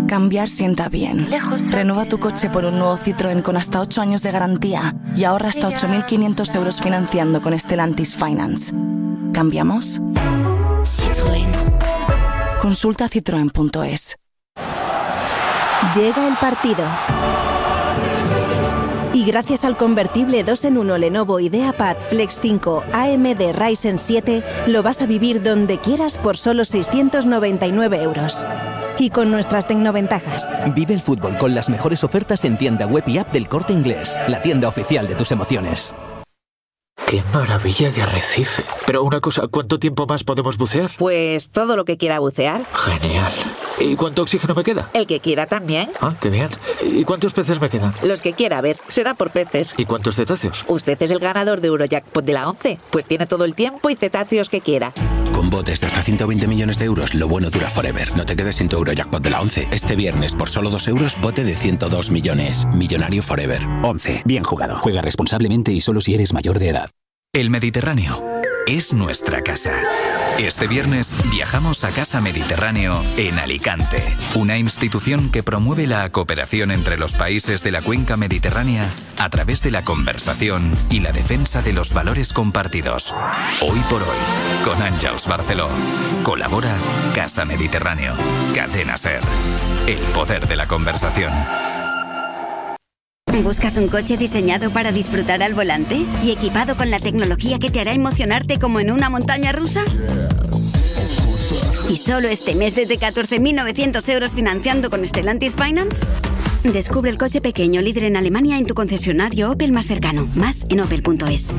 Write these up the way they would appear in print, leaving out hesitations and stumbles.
Cambiar sienta bien. Renueva tu coche por un nuevo Citroën con hasta 8 años de garantía y ahorra hasta 8.500 euros financiando con Stellantis Finance. ¿Cambiamos? Citroën. Consulta citroen.es. Llega el partido. Y gracias al convertible 2-en-1 Lenovo IdeaPad Flex 5 AMD Ryzen 7, lo vas a vivir donde quieras por solo 699 euros. Y con nuestras tecnoventajas. Vive el fútbol con las mejores ofertas en tienda web y app del Corte Inglés, la tienda oficial de tus emociones. ¡Qué maravilla de arrecife! Pero una cosa, ¿cuánto tiempo más podemos bucear? Pues todo lo que quiera bucear. Genial. ¿Y cuánto oxígeno me queda? El que quiera también. Ah, qué bien. ¿Y cuántos peces me quedan? Los que quiera, a ver, será por peces. ¿Y cuántos cetáceos? Usted es el ganador de Eurojackpot de la 11. Pues tiene todo el tiempo y cetáceos que quiera. Con botes de hasta 120 millones de euros, lo bueno dura forever. No te quedes sin tu Eurojackpot de la 11. Este viernes, por solo 2 euros, bote de 102 millones. Millonario forever. 11. Bien jugado. Juega responsablemente y solo si eres mayor de edad. El Mediterráneo es nuestra casa. Este viernes viajamos a Casa Mediterráneo en Alicante, una institución que promueve la cooperación entre los países de la cuenca mediterránea a través de la conversación y la defensa de los valores compartidos. Hoy por hoy, con Àngels Barceló. Colabora Casa Mediterráneo. Cadena SER. El poder de la conversación. ¿Buscas un coche diseñado para disfrutar al volante y equipado con la tecnología que te hará emocionarte como en una montaña rusa? ¿Y solo este mes desde 14.900 euros financiando con Stellantis Finance? Descubre el coche pequeño líder en Alemania en tu concesionario Opel más cercano. Más en opel.es.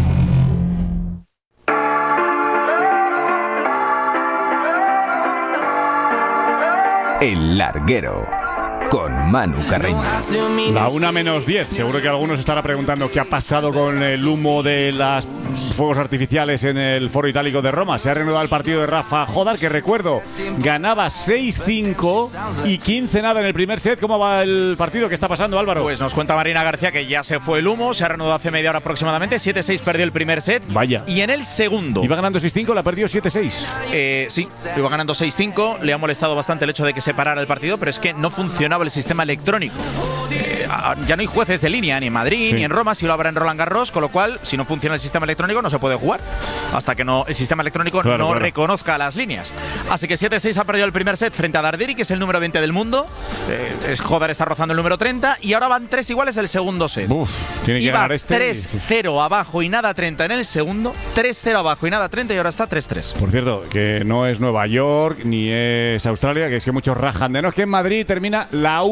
El Larguero, con Manu Carreño. La 1:10. Seguro que algunos estará preguntando qué ha pasado con el humo de los fuegos artificiales en el Foro Itálico de Roma. Se ha reanudado el partido de Rafa Jódar, que recuerdo, ganaba 6-5 y 15-0 en el primer set. ¿Cómo va el partido? ¿Qué está pasando, Álvaro? Pues nos cuenta Marina García que ya se fue el humo, se ha reanudado hace media hora aproximadamente. 7-6 perdió el primer set. Vaya. Y en el segundo. Iba ganando 6-5, la perdió 7-6. Sí, iba ganando 6-5. Le ha molestado bastante el hecho de que se parara el partido, pero es que no funcionaba el sistema electrónico. Ya no hay jueces de línea ni en Madrid ni en Roma, si lo habrá en Roland Garros, con lo cual, si no funciona el sistema electrónico, no se puede jugar hasta que el sistema electrónico no reconozca las líneas. Así que 7-6 ha perdido el primer set frente a Darderi, que es el número 20 del mundo. Jódar está rozando el número 30 y ahora van 3 iguales el segundo set. Tiene que ganar este. 3-0 abajo y nada 30 en el segundo, 3-0 abajo y nada 30 y ahora está 3-3. Por cierto, que no es Nueva York ni es Australia, que es que muchos rajan de no, es que en Madrid termina la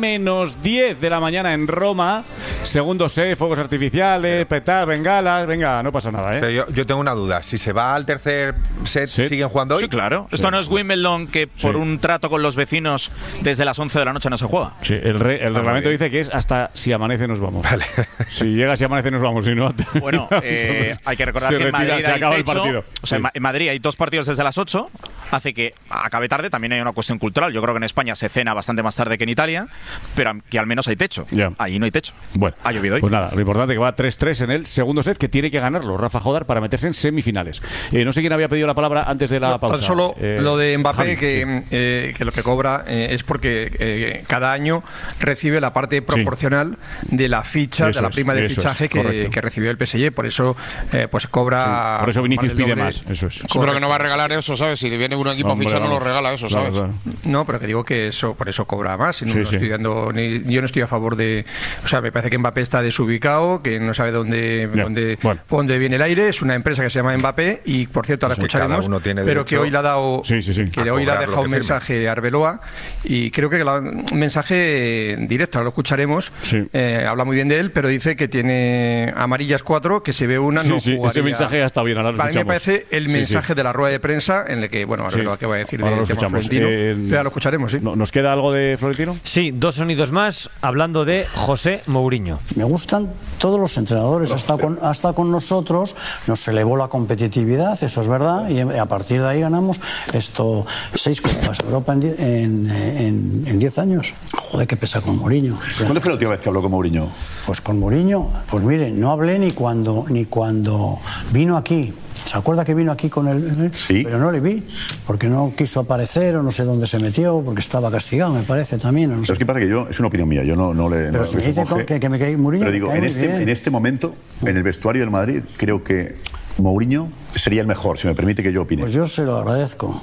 1:10 de la mañana en Roma. Segundo set, fuegos artificiales, petar, bengalas. Venga, no pasa nada, ¿eh? Pero yo tengo una duda. Si se va al tercer set, ¿siguen jugando hoy? Sí, claro. Esto no es Wimbledon, que por un trato con los vecinos desde las 11 de la noche no se juega. Sí, el reglamento dice que es hasta si amanece nos vamos. Vale. Si llega, si amanece nos vamos. Si no, bueno, hay que recordar que en Madrid se acaba hay el partido. O sea, en Madrid hay 2 partidos desde las 8. Hace que acabe tarde. También hay una cuestión cultural. Yo creo que en España se cena bastante más tarde que en Italia, pero que al menos hay techo. Ahí no hay techo. Bueno, ha llovido hoy. Pues nada, lo importante es que va 3-3 en el segundo set, que tiene que ganarlo Rafa Jódar para meterse en semifinales. No sé quién había pedido la palabra antes de la pausa. Solo lo de Mbappé, Javi, que lo que cobra es porque cada año recibe la parte proporcional de la ficha, de la prima de fichaje que recibió el PSG. Por eso pues cobra. Por eso Vinicius pide más. Eso es. Pero que no va a regalar eso, ¿sabes? Si le viene un equipo a fichar, no lo regala eso, ¿sabes? Claro. No, pero que digo que eso por eso cobra más. No estoy dando, yo no estoy a favor de. O sea, me parece que Mbappé está desubicado, que no sabe dónde viene el aire. Es una empresa que se llama Mbappé y, por cierto, ahora escucharemos, pero que hoy le ha dado, que hoy le ha dejado un mensaje a Arbeloa y creo que un mensaje directo, ahora lo escucharemos. Habla muy bien de él, pero dice que tiene amarillas 4, que se ve una no jugaría. Ese mensaje ya está bien, ahora lo Para escuchamos. mí me parece el mensaje de la rueda de prensa en el que, bueno, Arbeloa que va a decir ahora de tema Florentino. Ya lo escucharemos, sí. ¿Nos queda algo de Florentino? Sí, 2 sonidos más hablando de José Mourinho. Me gustan todos los entrenadores, hasta con nosotros nos elevó la competitividad, eso es verdad, y a partir de ahí ganamos 6 Copas de Europa en 10 años. Joder, qué pesa con Mourinho. ¿Cuándo fue la última vez que habló con Mourinho? Pues con Mourinho, pues mire, no hablé ni cuando vino aquí ¿Se acuerda que vino aquí con el...? Sí. Pero no le vi, porque no quiso aparecer o no sé dónde se metió, porque estaba castigado, me parece también. No sé. Pero es que pasa que yo, es una opinión mía, yo no le... Pero si me dice que me cae Mourinho... Pero digo, en este momento, en el vestuario del Madrid, creo que Mourinho sería el mejor, si me permite que yo opine. Pues yo se lo agradezco.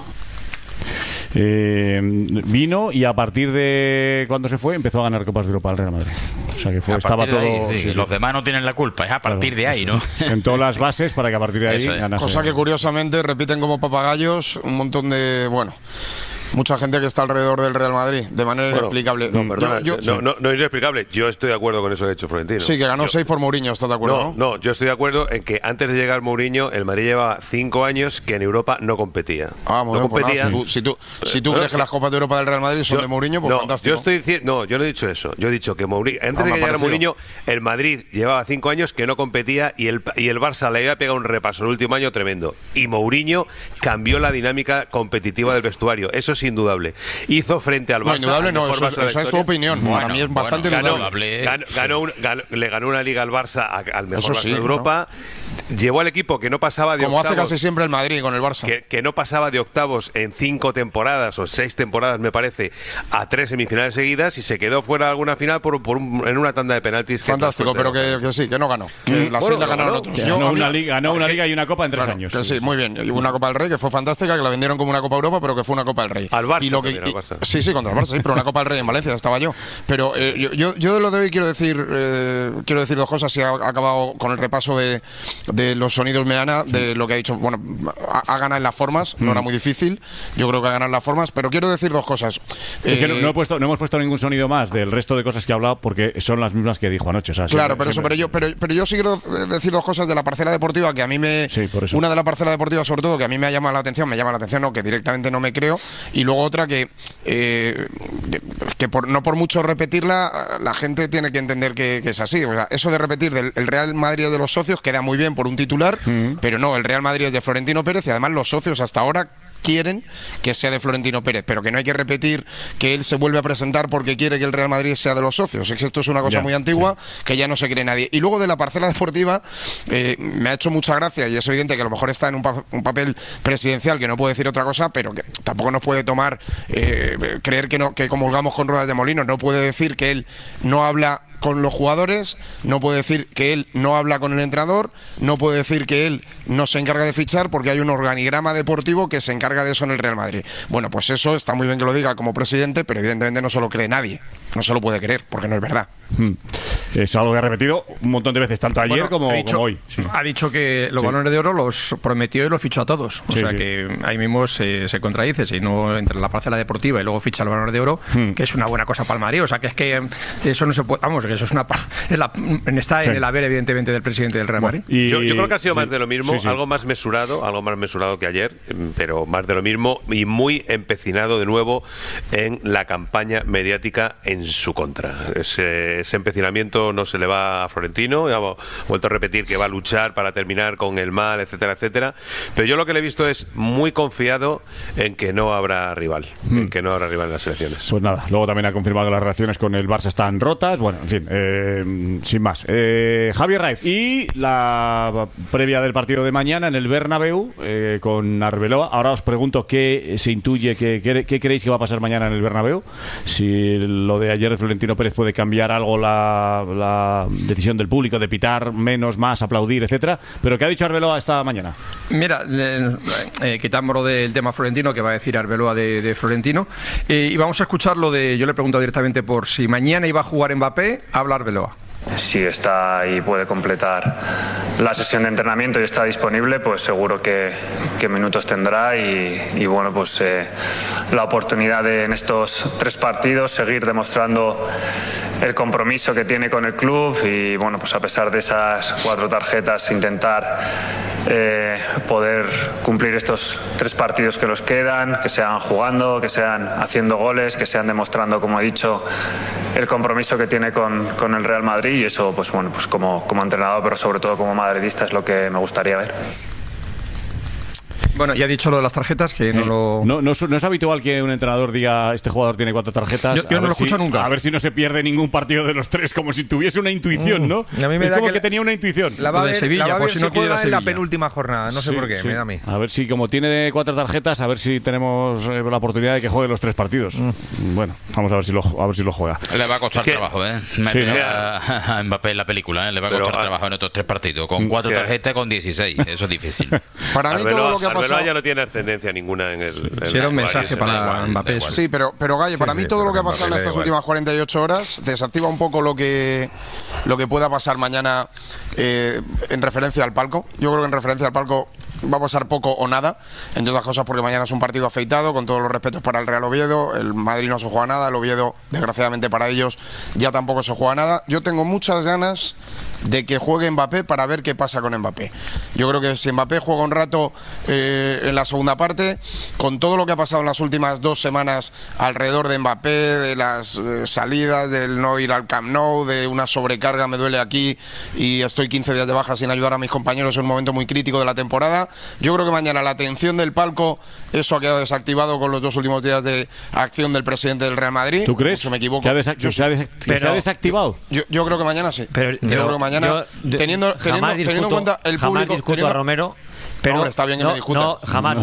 Vino y a partir de cuando se fue empezó a ganar Copas de Europa al Real Madrid. O sea que estaba todo. Ahí, sí, los demás no tienen la culpa, es a partir de ahí, ¿no? Sentó las bases para que a partir de ahí ganase. Cosa que curiosamente repiten como papagayos un montón de. Mucha gente que está alrededor del Real Madrid, de manera inexplicable. No, perdona, no es inexplicable. Yo estoy de acuerdo con eso que ha hecho Florentino. Sí, que ganó 6 por Mourinho, ¿estás de acuerdo? No, yo estoy de acuerdo en que antes de llegar Mourinho, el Madrid llevaba 5 años que en Europa no competía. Muy bien, competía. Pues si tú crees que las Copas de Europa del Real Madrid son de Mourinho, pues fantástico. Yo no he dicho eso. Yo he dicho que Mourinho, antes de que llegara Mourinho, el Madrid llevaba 5 años que no competía y el Barça le había pegado un repaso el último año tremendo. Y Mourinho cambió la dinámica competitiva del vestuario. Eso es indudable. Hizo frente al Barça. Indudable no, esa es tu opinión. Para mí es bastante indudable. Le ganó una liga al Barça, al mejor Barça de Europa. Llevó al equipo que no pasaba de octavos. Como hace casi siempre el Madrid con el Barça. Que no pasaba de octavos en 5 temporadas o 6 temporadas, me parece, a 3 semifinales seguidas y se quedó fuera de alguna final en una tanda de penaltis. Fantástico, pero que sí, que no ganó. Que las 6 la ganaron otros. Ganó una liga y una copa en 3 años. Que sí, muy bien. Y una Copa del Rey que fue fantástica, que la vendieron como una Copa Europa, pero que fue una Copa del Rey. Al Barça. Sí, contra el Barça, sí, pero una Copa del Rey en Valencia, estaba yo. Pero yo de lo de hoy quiero decir 2 cosas. Si ha acabado con el repaso de los sonidos Meana, de lo que ha dicho. Bueno, ha ganado en las formas, no era muy difícil. Yo creo que ha ganado en las formas, pero quiero decir 2 cosas. Es que no hemos puesto ningún sonido más del resto de cosas que ha hablado porque son las mismas que dijo anoche. O sea, claro, pero yo sí quiero decir 2 cosas de la parcela deportiva que a mí me. Sí, por eso. Una de la parcela deportiva, sobre todo, que a mí me llama la atención, no, que directamente no me creo. Y luego otra que no por mucho repetirla, la gente tiene que entender que es así. O sea, eso de repetir el Real Madrid de los socios queda muy bien por un titular, pero no, el Real Madrid es de Florentino Pérez y además los socios hasta ahora quieren que sea de Florentino Pérez, pero que no hay que repetir que él se vuelve a presentar porque quiere que el Real Madrid sea de los socios. Es que esto es una cosa muy antigua que ya no se cree nadie. Y luego de la parcela deportiva, me ha hecho mucha gracia y es evidente que a lo mejor está en un papel presidencial que no puede decir otra cosa, pero que tampoco nos puede tomar creer que comulgamos con ruedas de molino. No puede decir que él no habla con los jugadores, no puede decir que él no habla con el entrenador, no puede decir que él no se encarga de fichar porque hay un organigrama deportivo que se encarga de eso en el Real Madrid. Bueno, pues eso está muy bien que lo diga como presidente, pero evidentemente no se lo cree nadie, no se lo puede creer porque no es verdad. Es algo que ha repetido un montón de veces, tanto ayer como hoy. Sí. Ha dicho que los balones de oro los prometió y los fichó a todos. O sea que ahí mismo se contradice. Si no entre la parcela deportiva y luego ficha el balón de oro, que es una buena cosa para el Madrid. O sea que es que eso no se puede. Vamos, que eso es está en el haber, evidentemente, del presidente del Real Madrid. Yo creo que ha sido más de lo mismo, algo más mesurado que ayer, pero más de lo mismo y muy empecinado de nuevo en la campaña mediática en su contra. Ese empecinamiento no se le va a Florentino, ha vuelto a repetir que va a luchar para terminar con el mal, etcétera, etcétera, pero yo lo que le he visto es muy confiado en que no habrá rival, en las elecciones. Pues nada, luego también ha confirmado que las relaciones con el Barça están rotas, bueno, en fin, sin más. Javier Raiz, y la previa del partido de mañana en el Bernabéu con Arbeloa. Ahora os pregunto qué se intuye, qué creéis que va a pasar mañana en el Bernabéu, si lo de ayer de Florentino Pérez puede cambiar algo la decisión del público de pitar menos, más, aplaudir, etcétera. Pero ¿qué ha dicho Arbeloa esta mañana? Mira, quitámoslo del tema Florentino, que va a decir Arbeloa de Florentino, y vamos a escuchar lo de, yo le he preguntado directamente por si mañana iba a jugar Mbappé, habla Arbeloa. Si está y puede completar la sesión de entrenamiento y está disponible, pues seguro que minutos tendrá y bueno, pues la oportunidad de en estos 3 partidos seguir demostrando el compromiso que tiene con el club y bueno, pues a pesar de esas 4 tarjetas intentar poder cumplir estos 3 partidos que nos quedan, que sean jugando, que sean haciendo goles, que sean demostrando, como he dicho, el compromiso que tiene con el Real Madrid, y eso pues bueno, pues como entrenador, pero sobre todo como madridista, es lo que me gustaría ver. Bueno, ya he dicho lo de las tarjetas, que no es habitual que un entrenador diga este jugador tiene 4 tarjetas. Yo no lo escucho nunca. A ver si no se pierde ningún partido de los 3, como si tuviese una intuición, ¿no? A mí me da como que tenía una intuición. La va a ver, Sevilla, la va a ver si no quiere juega ir a en la Sevilla. penúltima jornada, no sé por qué, me da a mí. A ver si, como tiene 4 tarjetas, a ver si tenemos la oportunidad de que juegue los 3 partidos. Bueno, vamos a ver si lo juega. Le va a costar trabajo, ¿eh? Meter a Mbappé en la película, ¿eh? Le va a costar trabajo en otros 3 partidos. Con 4 tarjetas, con 16. Eso es difícil. Para mí todo lo que ha pasado... ya no tiene ascendencia ninguna en el... Era un mensaje para Mbappé. Sí, pero Galle, para mí todo lo que ha pasado en estas últimas 48 horas desactiva un poco lo que pueda pasar mañana en referencia al palco. Yo creo que en referencia al palco va a pasar poco o nada, entre otras cosas porque mañana es un partido afeitado, con todos los respetos para el Real Oviedo. El Madrid no se juega nada, el Oviedo, desgraciadamente para ellos, ya tampoco se juega nada. Yo tengo muchas ganas de que juegue Mbappé para ver qué pasa con Mbappé. Yo creo que si Mbappé juega un rato en la segunda parte, con todo lo que ha pasado en las últimas 2 semanas alrededor de Mbappé, de las salidas, del no ir al Camp Nou, de una sobrecarga, me duele aquí y estoy 15 días de baja sin ayudar a mis compañeros en un momento muy crítico de la temporada. Yo creo que mañana la atención del palco, eso ha quedado desactivado con los 2 últimos días de acción del presidente del Real Madrid. ¿Tú crees? Si me equivoco. ¿Que se ha desactivado? Yo creo que mañana sí. Yo creo que mañana, teniendo en cuenta el público... Jamás discuto a Romero, pero hombre, está bien que me discuta. No, jamás.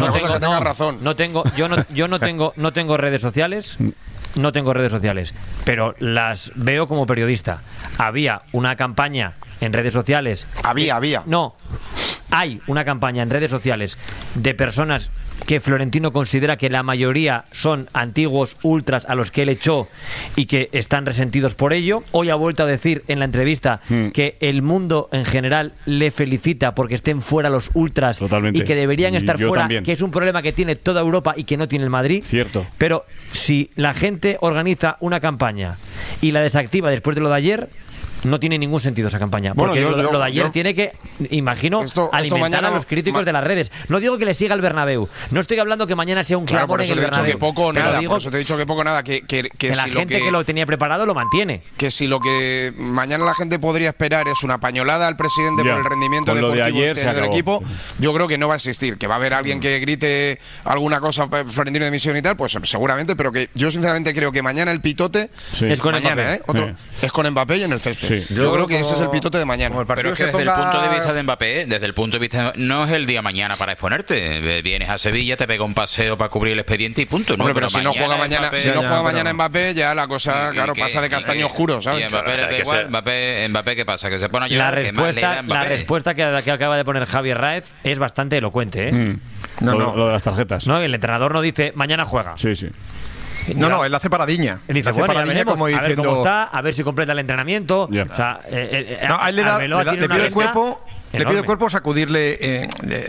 Yo no tengo redes sociales. No tengo redes sociales, pero las veo como periodista. Había una campaña en redes sociales. Había. No, hay una campaña en redes sociales de personas que Florentino considera que la mayoría son antiguos ultras a los que él echó y que están resentidos por ello. Hoy ha vuelto a decir en la entrevista que el mundo en general le felicita porque estén fuera los ultras. Totalmente. Y que deberían estar fuera, también. que es un problema que tiene toda Europa y que no tiene el Madrid. Cierto. Pero si la gente organiza una campaña y la desactiva después de lo de ayer, no tiene ningún sentido esa campaña. Porque lo de ayer tiene que, imagino, alimentar a los críticos de las redes. No digo que le siga el Bernabéu. No estoy hablando que mañana sea un clamor en el Bernabéu. Por eso te he dicho que poco o nada. Que la gente que lo tenía preparado lo mantiene. Que si lo que mañana la gente podría esperar es una pañolada al presidente por el rendimiento deportivo del equipo, yo creo que no va a existir. Que va a haber alguien que grite alguna cosa Florentino de misión y tal, pues seguramente, pero que yo sinceramente creo que mañana el pitote es con mañana, Mbappé. Es con Mbappé y en el césped. Sí. Yo creo que ese es el pitote de mañana. Pero es que desde el punto de vista de Mbappé, no es el día mañana para exponerte. Vienes a Sevilla, te pega un paseo para cubrir el expediente y punto. Hombre, pero si no juega mañana Mbappé, ya la cosa, pasa de castaño oscuro, ¿sabes? Y Mbappé le da igual. Mbappé, ¿qué pasa? Que se pone a llorar. La respuesta que acaba de poner Javier Raez es bastante elocuente, ¿eh? Lo de las tarjetas. No, el entrenador no dice mañana juega. Sí. No, él hace paradiña. Él dice, bueno, ya veremos, como diciendo, a ver cómo está, a ver si completa el entrenamiento. O sea, a él le pide el cuerpo. Le pide el cuerpo sacudirle,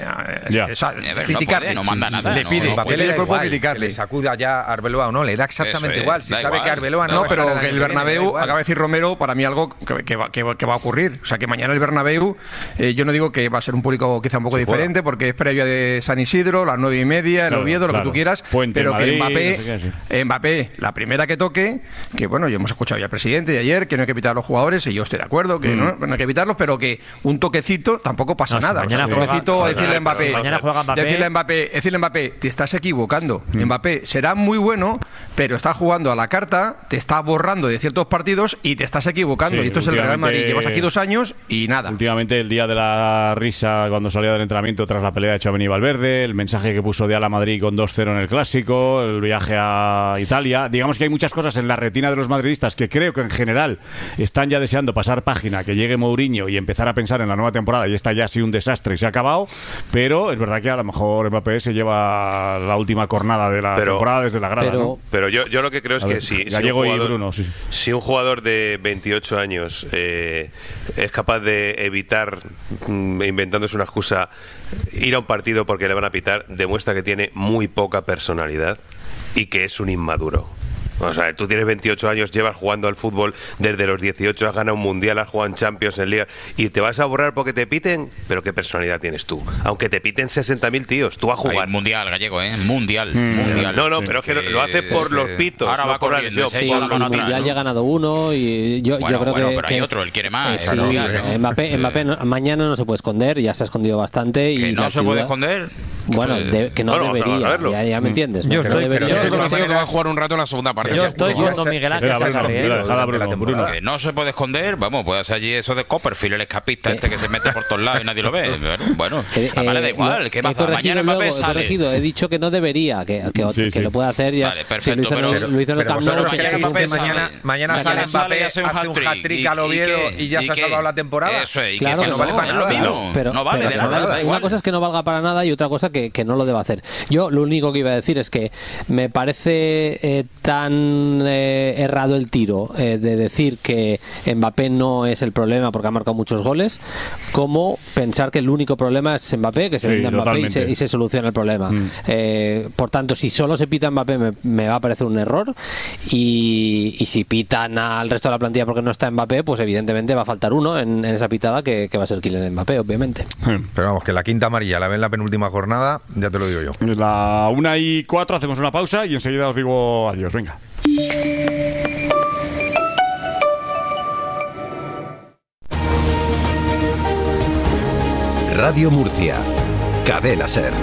criticarle. No manda nada. Le pide el cuerpo criticarle. Le sacuda ya a Arbeloa o no, le da exactamente igual. Si sabe que Arbeloa no, pero que el Bernabéu, acaba de decir Romero, para mí algo que va a ocurrir. O sea, que mañana el Bernabéu, yo no digo que va a ser un público quizá un poco diferente, porque es previa de San Isidro, las 9:30, el Oviedo, lo que tú quieras. Pero que Mbappé, la primera que toque, que bueno, yo hemos escuchado ya al presidente de ayer, que no hay que pitar a los jugadores, y yo estoy de acuerdo, que no hay que pitarlos, pero que un toquecito tampoco pasa nada. Mañana decirle a Mbappé, te estás equivocando. Mbappé será muy bueno, pero está jugando a la carta, te está borrando de ciertos partidos y te estás equivocando. Y esto es el Real Madrid. Llevas aquí 2 años y nada. Últimamente el día de la risa cuando salía del entrenamiento tras la pelea de Tchouaméni y Valverde, el mensaje que puso de Ala Madrid con 2-0 en el Clásico, el viaje a Italia. Digamos que hay muchas cosas en la retina de los madridistas que creo que en general están ya deseando pasar página, que llegue Mourinho y empezar a pensar en la nueva temporada. Y está ya así un desastre y se ha acabado, pero es verdad que a lo mejor Mbappé se lleva la última cornada de la temporada desde la grada, ¿no? Pero yo lo que creo es que si un jugador de 28 años es capaz de evitar, inventándose una excusa, ir a un partido porque le van a pitar, demuestra que tiene muy poca personalidad y que es un inmaduro. O sea, tú tienes 28 años, llevas jugando al fútbol desde los 18, has ganado un mundial, has jugado en Champions, en Liga, y te vas a borrar porque te piten. Pero qué personalidad tienes tú. Aunque te piten 60.000 tíos, tú vas a jugar. Mundial, Gallego, Mundial. No, pero es que lo hace por los pitos. Ahora va corriendo. El mundial ya ha ganado uno y yo creo que... pero hay otro, él quiere más. Mbappé mañana no se puede esconder, ya se ha escondido bastante. ¿Que y no se puede esconder? Bueno, que no debería, ya me entiendes. Yo estoy convencido que va a jugar un rato en la segunda parte. Yo estoy con Don Miguel Ángel. Que no se puede esconder, vamos, puede hacer allí eso de Copperfield, el escapista este que se mete por todos lados y nadie lo ve. Bueno, vale, da igual, ¿qué pasa? Mañana Mbappé sale. He dicho que no debería, que lo puede hacer ya. Vale, perfecto, lo hizo en el Camp Nou. Mañana sale Mbappé, hace un hat-trick al Oviedo y ya se ha salvado la temporada. Eso es, y claro, que no vale para nada. Pero no vale de nada. Una cosa es que no valga para nada y otra cosa que no lo deba hacer. Yo lo único que iba a decir es que me parece tan errado el tiro de decir que Mbappé no es el problema porque ha marcado muchos goles, como pensar que el único problema es Mbappé, que se venda Mbappé y se soluciona el problema. Por tanto, si solo se pita Mbappé me va a parecer un error, y si pitan al resto de la plantilla porque no está Mbappé, pues evidentemente va a faltar uno en esa pitada que va a ser Kylian Mbappé, obviamente. Pero vamos, que la quinta amarilla la ve en la penúltima jornada, ya te lo digo yo. La 1:04, hacemos una pausa y enseguida os digo adiós. Venga. Radio Murcia, Cadena SER.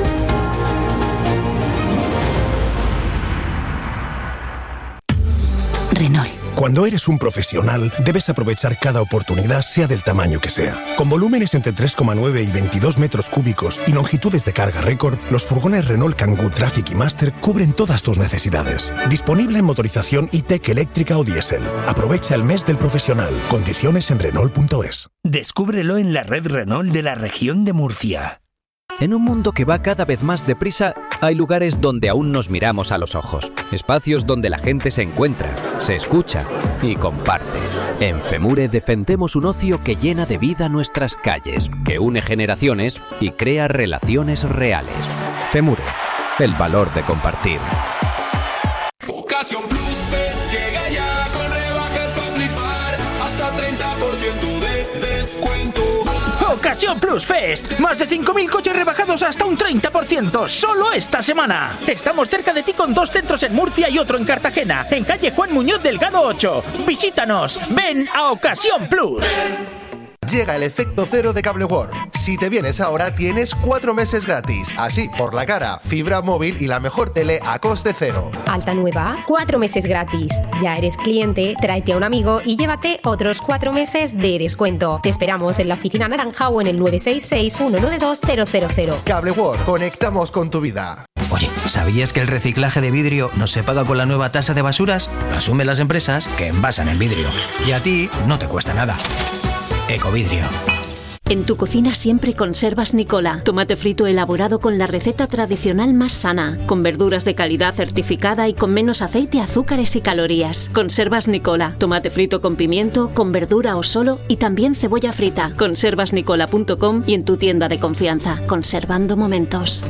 Renault. Cuando eres un profesional, debes aprovechar cada oportunidad, sea del tamaño que sea. Con volúmenes entre 3,9 y 22 metros cúbicos y longitudes de carga récord, los furgones Renault Kangoo Traffic y Master cubren todas tus necesidades. Disponible en motorización e-tech eléctrica o diésel. Aprovecha el mes del profesional. Condiciones en Renault.es. Descúbrelo en la red Renault de la región de Murcia. En un mundo que va cada vez más deprisa, hay lugares donde aún nos miramos a los ojos. Espacios donde la gente se encuentra, se escucha y comparte. En FEMURE defendemos un ocio que llena de vida nuestras calles, que une generaciones y crea relaciones reales. FEMURE, el valor de compartir. Ocasión Plus Fest llega ya con rebajas para flipar, hasta 30% de descuento. Ocasión Plus Fest, más de 5.000 coches rebajados hasta un 30%, solo esta semana. Estamos cerca de ti con 2 centros en Murcia y otro en Cartagena, en calle Juan Muñoz Delgado 8. Visítanos, ven a Ocasión Plus. Llega el efecto cero de Cable World. Si te vienes ahora, tienes 4 meses gratis. Así, por la cara, fibra móvil y la mejor tele a coste cero. Alta nueva, 4 meses gratis. Ya eres cliente, tráete a un amigo y llévate otros 4 meses de descuento. Te esperamos en la oficina naranja o en el 966-192-000. Cable World, conectamos con tu vida. Oye, ¿sabías que el reciclaje de vidrio no se paga con la nueva tasa de basuras? Lo asumen las empresas que envasan el vidrio. Y a ti no te cuesta nada. Ecovidrio. En tu cocina siempre conservas Nicola, tomate frito elaborado con la receta tradicional más sana, con verduras de calidad certificada y con menos aceite, azúcares y calorías. Conservas Nicola, tomate frito con pimiento, con verdura o solo y también cebolla frita. Conservasnicola.com y en tu tienda de confianza. Conservando momentos.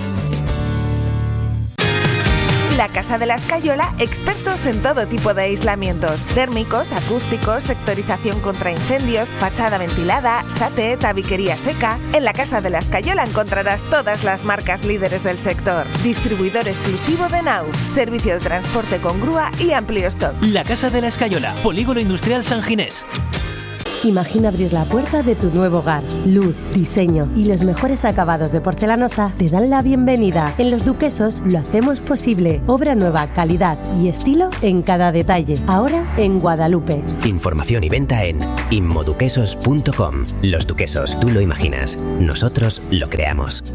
La Casa de la Escayola, expertos en todo tipo de aislamientos, térmicos, acústicos, sectorización contra incendios, fachada ventilada, SATE, tabiquería seca. En la Casa de la Escayola encontrarás todas las marcas líderes del sector. Distribuidor exclusivo de Nauf, servicio de transporte con grúa y amplio stock. La Casa de la Escayola, Polígono Industrial San Ginés. Imagina abrir la puerta de tu nuevo hogar. Luz, diseño y los mejores acabados de porcelanosa te dan la bienvenida. En Los Duquesos lo hacemos posible. Obra nueva, calidad y estilo en cada detalle. Ahora en Guadalupe. Información y venta en inmoduquesos.com. Los Duquesos, tú lo imaginas. Nosotros lo creamos.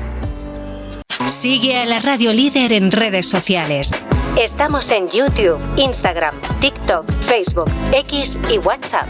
Sigue a la Radio Líder en redes sociales. Estamos en YouTube, Instagram, TikTok, Facebook, X y WhatsApp.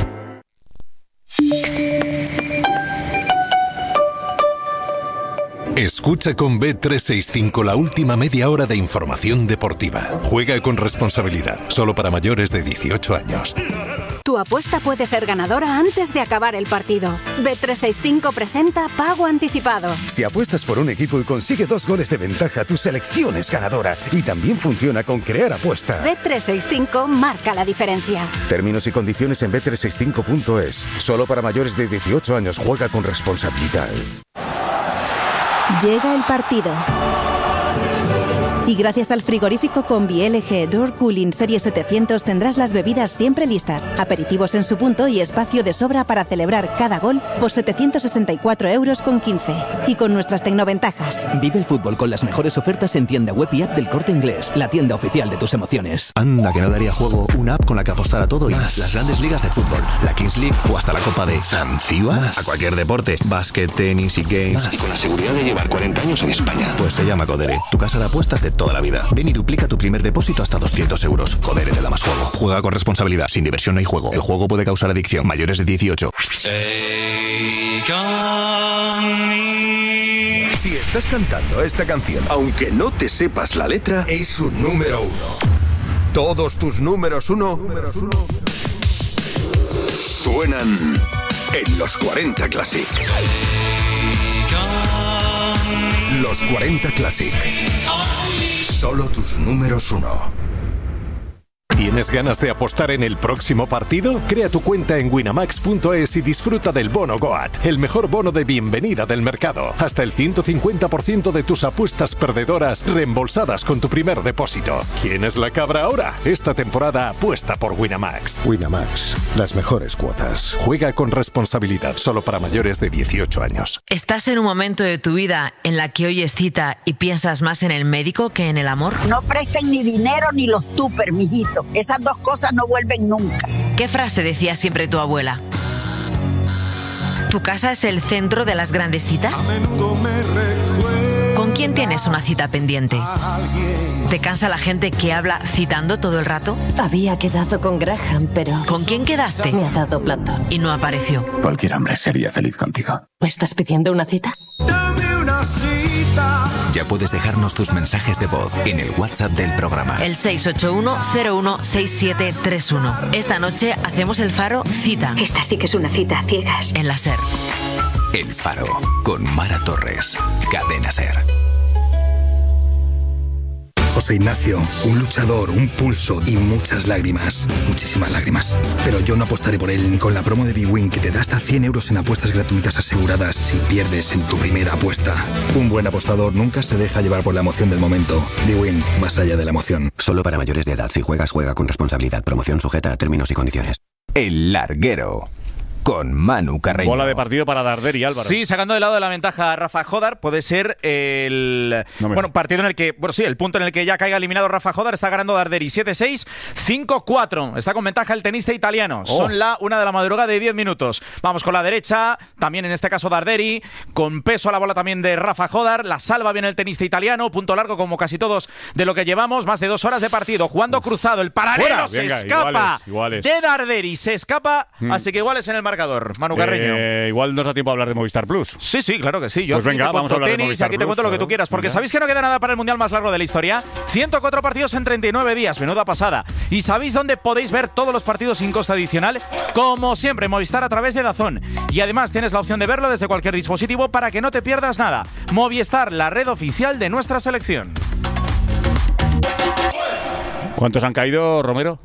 Escucha con Bet365 la última media hora de información deportiva. Juega con responsabilidad, solo para mayores de 18 años. Tu apuesta puede ser ganadora antes de acabar el partido. Bet365 presenta Pago Anticipado. Si apuestas por un equipo y consigue 2 goles de ventaja, tu selección es ganadora. Y también funciona con Crear Apuesta. Bet365 marca la diferencia. Términos y condiciones en bet365.es. Solo para mayores de 18 años. Juega con responsabilidad. Llega el partido. Y gracias al frigorífico Combi LG Door Cooling Serie 700 tendrás las bebidas siempre listas, aperitivos en su punto y espacio de sobra para celebrar cada gol por 764,15 €. Y con nuestras tecnoventajas. Vive el fútbol con las mejores ofertas en tienda web y app del Corte Inglés, la tienda oficial de tus emociones. Anda, que no daría juego una app con la que apostar a todo y más. Las grandes ligas de fútbol, la Kings League o hasta la Copa de Zanzíbar. A cualquier deporte, básquet, tenis y games. Más. Y con la seguridad de llevar 40 años en España. Pues se llama Codere, tu casa de apuestas de toda la vida. Ven y duplica tu primer depósito hasta 200 €. Codere te da más juego. Juega con responsabilidad. Sin diversión no hay juego. El juego puede causar adicción. Mayores de 18. Si estás cantando esta canción, aunque no te sepas la letra, es un número 1. Todos tus números 1 suenan en los 40 Classic. Los 40 Classic. Solo tus números 1. ¿Tienes ganas de apostar en el próximo partido? Crea tu cuenta en winamax.es y disfruta del bono Goat, el mejor bono de bienvenida del mercado. Hasta el 150% de tus apuestas perdedoras reembolsadas con tu primer depósito. ¿Quién es la cabra ahora? Esta temporada apuesta por Winamax. Winamax, las mejores cuotas. Juega con responsabilidad, solo para mayores de 18 años. ¿Estás en un momento de tu vida en la que oyes cita y piensas más en el médico que en el amor? No presten ni dinero ni los tupper, mijito. Esas dos cosas no vuelven nunca. ¿Qué frase decía siempre tu abuela? ¿Tu casa es el centro de las grandes citas? ¿Con quién tienes una cita pendiente? ¿Te cansa la gente que habla citando todo el rato? Había quedado con Graham, pero... ¿Con quién quedaste? Me ha dado plantón. Y no apareció. Cualquier hombre sería feliz contigo. ¿Me estás pidiendo una cita? Dame una cita. Ya puedes dejarnos tus mensajes de voz en el WhatsApp del programa. El 681-016731. Esta noche hacemos el Faro Cita. Esta sí que es una cita a ciegas. En la SER. El Faro, con Mara Torres. Cadena SER. José Ignacio, un luchador, un pulso y muchas lágrimas. Muchísimas lágrimas. Pero yo no apostaré por él ni con la promo de bwin que te da hasta 100 € en apuestas gratuitas aseguradas si pierdes en tu primera apuesta. Un buen apostador nunca se deja llevar por la emoción del momento. bwin, más allá de la emoción. Solo para mayores de edad. Si juegas, juega con responsabilidad. Promoción sujeta a términos y condiciones. El Larguero. Con Manu Carreño. Bola de partido para Darder y Álvaro. Sí, sacando de lado de la ventaja a Rafa Jodar, puede ser el partido en el que, el punto en el que ya caiga eliminado Rafa Jodar. Está ganando Darderi 7-6, 5-4. Está con ventaja el tenista italiano. Son la 1 de la madrugada de 10 minutos. Vamos con la derecha, también en este caso Darderi, con peso a la bola también de Rafa Jodar. La salva bien el tenista italiano, punto largo como casi todos de lo que llevamos, más de 2 horas de partido, jugando cruzado, el paralelo se escapa iguales. de Darderi, se escapa, así que iguales en el marcador. Manu Carreño. Igual nos da tiempo a hablar de Movistar Plus. Sí, claro que sí. Yo pues venga, vamos a hablar tenis, de Movistar aquí Plus. Te cuento lo que tú quieras, porque ¿sabéis que no queda nada para el Mundial más largo de la historia? 104 partidos en 39 días, menuda pasada. ¿Y sabéis dónde podéis ver todos los partidos sin coste adicional? Como siempre, Movistar a través de DAZN. Y además tienes la opción de verlo desde cualquier dispositivo para que no te pierdas nada. Movistar, la red oficial de nuestra selección. ¿Cuántos han caído, Romero?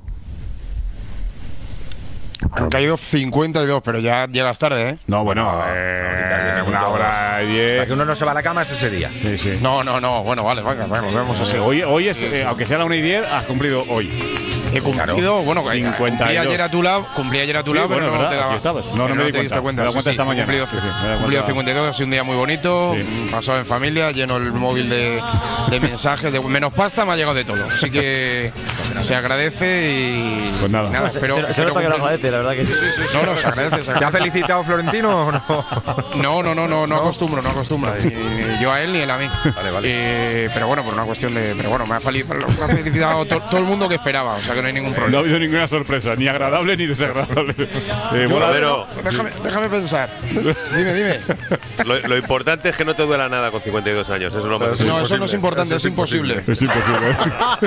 Han caído 52, pero ya llegas tarde, ¿eh? No, bueno, una hora y 10. Para que uno no se va a la cama es ese día. Sí. No. Bueno, vale, vemos así. Hoy es, aunque sea la 1 y 10, has cumplido hoy. He cumplido, bueno, 52. Cumplí ayer a tu lado, pero no te daba. Aquí estabas. No me di cuenta. Me da cuenta esta mañana. Cumplido 52, ha sido un día muy bonito, pasado en familia, lleno el móvil de mensajes, de menos pasta, me ha llegado de todo. Así que se agradece y pues nada. Espero que lo agradece, la verdad que sí. No, se agradece. ¿Te ha felicitado Florentino o no? No acostumbro. Ni yo a él ni él a mí. Vale. Pero bueno, por una cuestión de... Pero bueno, me ha felicitado todo el mundo que esperaba, o sea que no hay ningún problema. No ha habido ninguna sorpresa, ni agradable ni desagradable. Déjame pensar. Dime. Lo importante es que no te duela nada con 52 años. Eso es lo más No, eso no es importante, es imposible. Es imposible.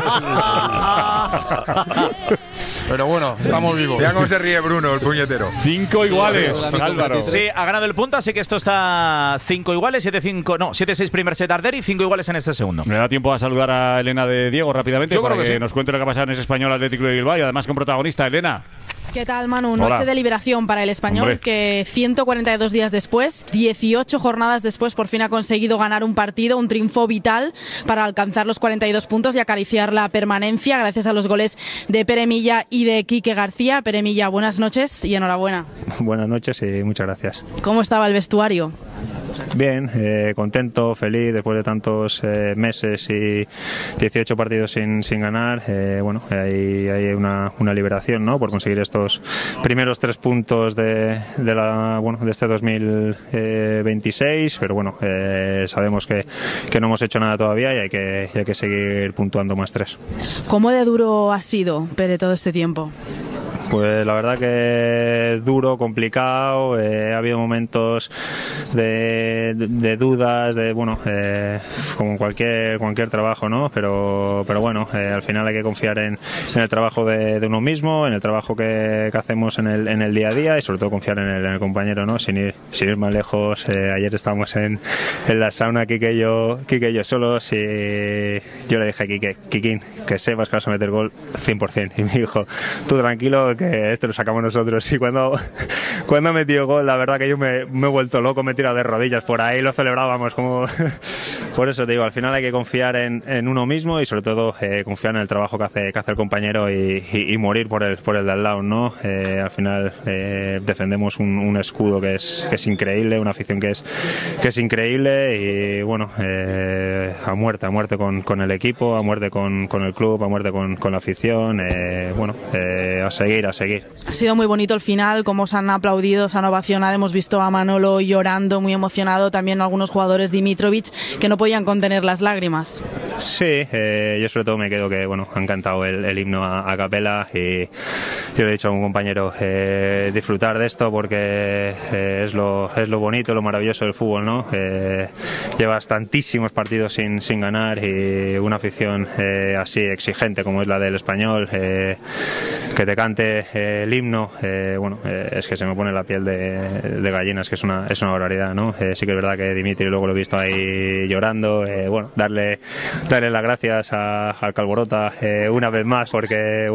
Pero bueno, estamos vivos. Mira cómo se ríe Bruno, el puñetero. 5 iguales, Álvaro. Sí, ha ganado el punto, así que esto está 5 iguales, 7-6 primer set Darderi y 5 iguales en este segundo. Me da tiempo a saludar a Elena de Diego rápidamente. Yo para creo que nos cuente lo que ha pasado en ese Español Atlético de Bilbao y además con protagonista, Elena. ¿Qué tal, Manu? Noche de liberación para el Español, que 142 días después, 18 jornadas después, por fin ha conseguido ganar un partido, un triunfo vital para alcanzar los 42 puntos y acariciar la permanencia gracias a los goles de Pere Milla y de Quique García. Pere Milla, buenas noches y enhorabuena. Buenas noches y muchas gracias. ¿Cómo estaba el vestuario? Bien, contento, feliz después de tantos meses y 18 partidos sin ganar. Bueno, hay una liberación, ¿no?, por conseguir estos primeros 3 puntos de este 2026, pero bueno, sabemos que no hemos hecho nada todavía y hay que seguir puntuando más 3. ¿Cómo de duro ha sido, Pere, todo este tiempo? Pues la verdad que duro, complicado, ha habido momentos de dudas, como cualquier trabajo, ¿no? Pero bueno, al final hay que confiar en el trabajo de uno mismo, en el trabajo que hacemos en el día a día y sobre todo confiar en el compañero, ¿no? Sin ir más lejos. Ayer estábamos en la sauna, Quique y yo solos, y yo le dije a Quiquín, que sepas que vas a meter gol 100%, y me dijo, tú tranquilo, que esto lo sacamos nosotros. Y cuando metió gol, la verdad que yo me he vuelto loco, me he tirado de rodillas por ahí, lo celebrábamos como... Por eso te digo, al final hay que confiar en uno mismo y sobre todo confiar en el trabajo que hace el compañero y morir por el de al lado, ¿no? Al final defendemos un escudo que es increíble, una afición que es increíble y bueno, a muerte con el equipo, a muerte con el club, a muerte con la afición, a seguir. Ha sido muy bonito el final, cómo se han aplaudido, se han ovacionado, hemos visto a Manolo llorando, muy emocionado, también algunos jugadores, Dimitrovic, que no podían contener las lágrimas. Sí, yo sobre todo me quedo que han cantado el himno a capela y yo le he dicho a un compañero disfrutar de esto porque es lo bonito, lo maravilloso del fútbol, ¿no? Llevas tantísimos partidos sin ganar y una afición así exigente como es la del Español, que te cante el himno, es que se me pone la piel de gallinas, que es una barbaridad, ¿no? Sí que es verdad que Dimitri luego lo he visto ahí llorando, darle las gracias al Calborota una vez más porque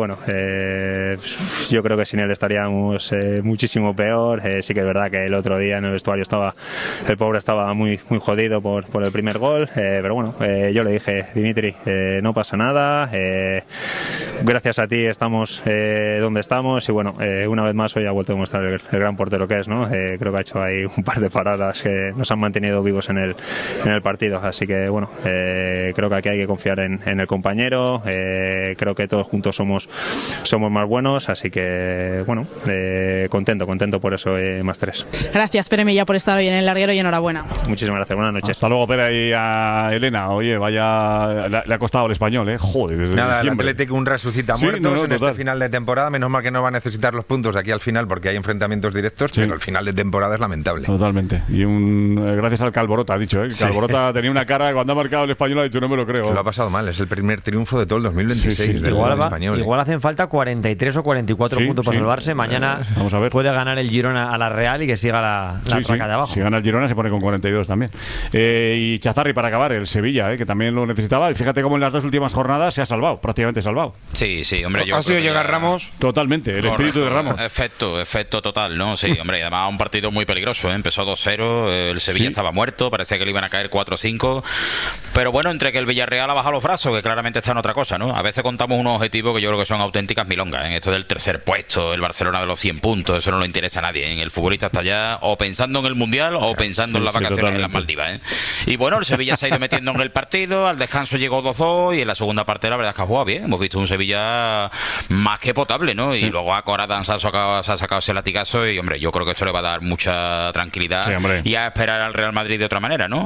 yo creo que sin él estaríamos muchísimo peor. Sí que es verdad que el otro día en el vestuario el pobre estaba muy jodido por el primer gol, pero bueno, yo le dije, Dimitri, no pasa nada, gracias a ti estamos donde estamos y bueno, una vez más hoy ha vuelto a demostrar el gran portero que es, ¿no? Creo que ha hecho ahí un par de paradas que nos han mantenido vivos en el partido, así que bueno, creo que aquí hay que confiar en el compañero, creo que todos juntos somos más buenos, así que bueno, contento por eso, más 3. Gracias, Pere Milla, por estar hoy en el Larguero y enhorabuena. Muchísimas gracias, buenas noches. Hasta luego, Pere, y a Elena. Oye, vaya, le ha costado el Español, joder. Nada, el Atlético un resucita muertos en este final de temporada, menos mal que no va a necesitar los puntos de aquí al final porque hay enfrentamientos directos, pero el final de temporada es lamentable. Totalmente. Y gracias al Calborota, ha dicho, Sí. Calborota tenía una cara cuando ha marcado el Español, ha dicho, no me lo creo. Lo ha pasado mal, es el primer triunfo de todo el 2026 del Español. Igual hacen falta 43 o 44 puntos para salvarse. Mañana vamos a ver. Puede ganar el Girona a la Real y que siga la traca de abajo. Si gana el Girona se pone con 42 también. Y Chazarri, para acabar, el Sevilla, que también lo necesitaba. Y fíjate cómo en las 2 últimas jornadas se ha salvado, prácticamente salvado. Sí, hombre. Ha sido llegar Ramos. Totalmente, el espíritu de Ramos. Efecto total, ¿no? Sí, hombre, y además un partido muy peligroso, Empezó 2-0, el Sevilla estaba muerto, parecía que le iban a caer 4-5, pero bueno, entre que el Villarreal ha bajado los brazos, que claramente está en otra cosa, ¿no? A veces contamos unos objetivos que yo creo que son auténticas milongas, Esto del tercer puesto, el Barcelona de los 100 puntos, eso no le interesa a nadie, El futbolista está ya o pensando en el Mundial o pensando en las vacaciones en las Maldivas, Y bueno, el Sevilla se ha ido metiendo en el partido, al descanso llegó 2-2 y en la segunda parte la verdad es que ha jugado bien, hemos visto un Sevilla más que potable, ¿no? Y luego a Coradán se ha sacado ese latigazo y, hombre, yo creo que eso le va a dar mucha tranquilidad y a esperar al Real Madrid de otra manera, ¿no?